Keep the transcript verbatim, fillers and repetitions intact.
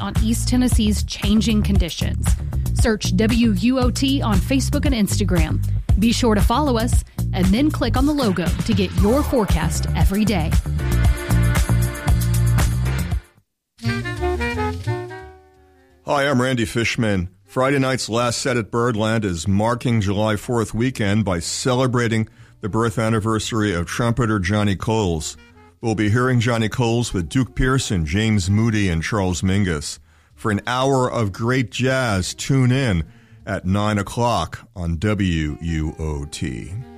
on East Tennessee's changing conditions. Search W U O T on Facebook and Instagram. Be sure to follow us and then click on the logo to get your forecast every day. Hi, I'm Randy Fishman. Friday night's last set at Birdland is marking July fourth weekend by celebrating the birth anniversary of trumpeter Johnny Coles. We'll be hearing Johnny Coles with Duke Pearson, James Moody, and Charles Mingus. For an hour of great jazz, tune in at nine o'clock on W U O T.